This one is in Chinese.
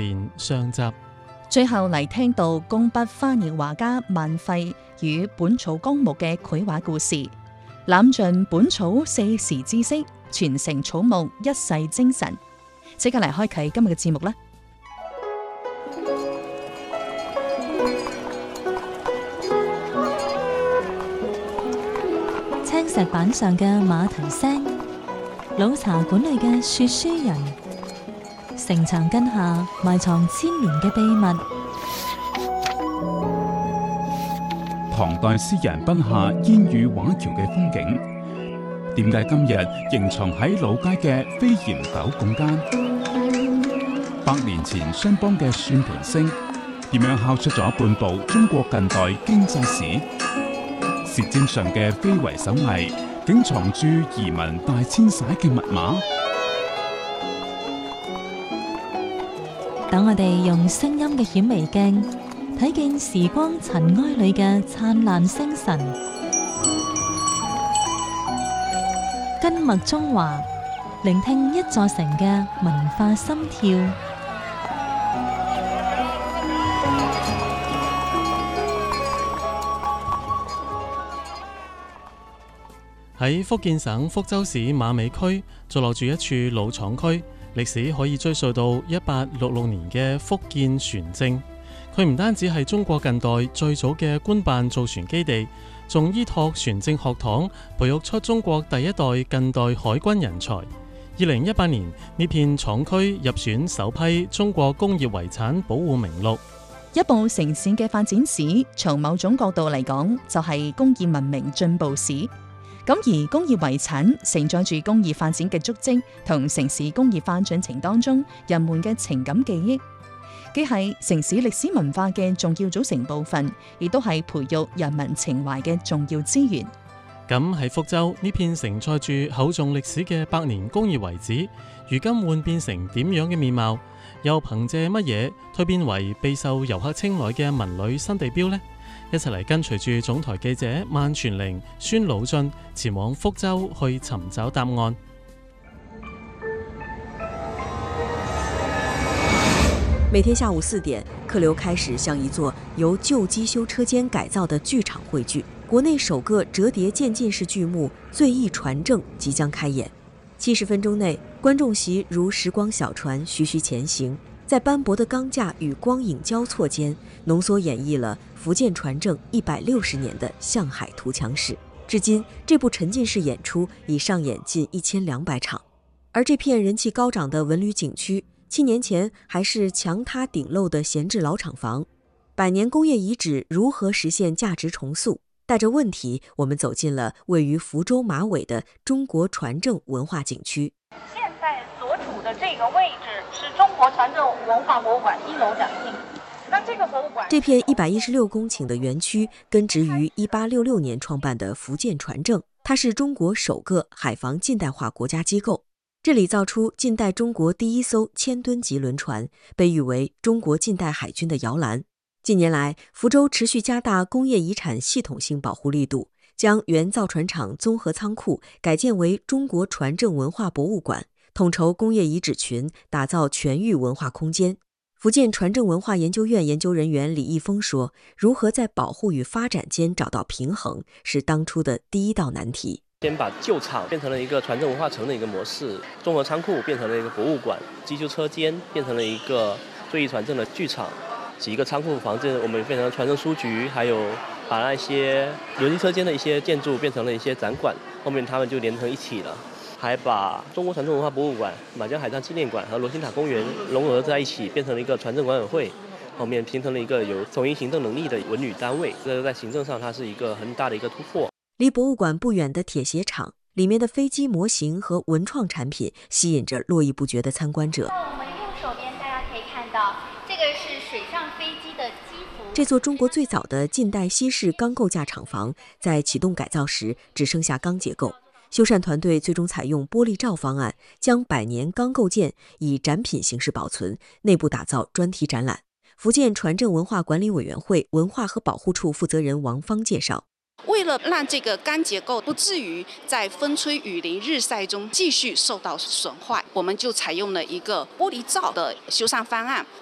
年上集。 最後嚟聽到工筆花鳥畫家萬費與《本草綱目》嘅繪畫故事，攬盡本草4時知識，傳承草木一世精神。即刻嚟開啟今日嘅節目啦！ 青石板上嘅馬蹄聲，老茶館裏嘅說書人，城牆根下埋藏千年嘅秘密。 唐代詩人筆下煙雨畫橋嘅風景，點解今日仍藏喺老街嘅飛檐斗拱間？100年前商幫嘅蒜盤聲，點樣敲出咗半部中國近代經濟史？舌尖上嘅非遺手藝，竟藏住移民大遷徙嘅密碼。 等我哋用聲音嘅顯微鏡，睇見時光塵埃裏嘅燦爛星辰。根脈中華，聆聽一座城嘅文化心跳。 喺福建省福州市馬尾區，坐落住一處老廠區，歷史可以追溯到1866年嘅福建船政。佢唔單止係中國近代最早嘅官辦造船基地，仲依託船政學堂，培育出中國第一代近代海軍人才。2018年，呢片廠區入選首批中國工業遺產保護名錄。 一部城市嘅發展史，從某種角度嚟講，就係工業文明進步史。咁而工業遺產承載住工業發展嘅足跡，同城市工業化進程當中人們嘅情感記憶，既係城市歷史文化嘅重要組成部分，亦都係培育人民情懷嘅重要資源。 咁喺福州呢片承載住厚重歷史嘅百年工業遺址，如今換變成點樣嘅面貌？又憑借乜嘢蛻變為備受遊客青睞嘅文旅新地標呢？一齊嚟跟隨住總台記者萬全玲、孫魯俊前往福州去尋找答案。 每天下午4點，客流開始向一座由舊機修車間改造的劇場匯聚。國內首個折疊漸進式劇目《醉意傳證》即將開演。70分鐘內，觀眾席如時光小船徐徐前行，在斑駁的鋼架與光影交錯間，濃縮演繹了福建傳政160年的向海圖強史。至今，這部沉浸式演出已上演近1200場。而這片人氣高漲的文旅景區，7年前還是牆塌頂漏的閒置老廠房。百年工業遺址如何實現價值重塑？帶着問題，我們走進了位於福州馬尾的中國傳政文化景區。 現在所處的這個位置是中國傳政文化博物館1樓展廳。那這個博物館， 這片116公頃的園區根植於1866年創辦的福建傳政，它是中國首個海防近代化國家機構。這裡造出近代中國第一艘1000噸級輪船，被譽為中國近代海軍的搖籃。近年來，福州持續加大工業遺產系統性保護力度，將原造船廠綜合倉庫改建為中國傳政文化博物館，統籌工業遺址群，打造全域文化空間。福建傳政文化研究院研究人員李毅峰說，如何在保護與發展間找到平衡，是當初的第一道難題。 先把舊廠變成了一個傳政文化城的一個模式，綜合倉庫變成了一個博物館，機修車間變成了一個醉意傳政的劇場，幾個倉庫房間我們變成了傳政書局，還有把那些輪機車間的一些建築變成了一些展館，後面他們就連成一起了，還把中國傳政文化博物館、馬江海戰紀念館和羅星塔公園融合在一起，變成了一個傳政管委會，後面形成了一個有統一行政能力的文旅單位，這個在行政上它是一個很大的一個突破。 離博物館不遠的鐵鞋廠，裡面的飛機模型和文創產品吸引着絡繹不絕的參觀者。 我們右手邊大家可以看到，這個是水上飛機的機服。 這座中國最早的近代西式鋼構架廠房，在啟動改造時只剩下鋼結構。修繕團隊最終採用玻璃罩方案，將百年鋼構件以展品形式保存，內部打造專題展覽。福建傳政文化管理委員會文化和保護處負責人王芳介紹， 為了讓這個鋼結構不至於在風吹雨淋日曬中繼續受到損壞，我們就採用了一個玻璃罩的修繕方案。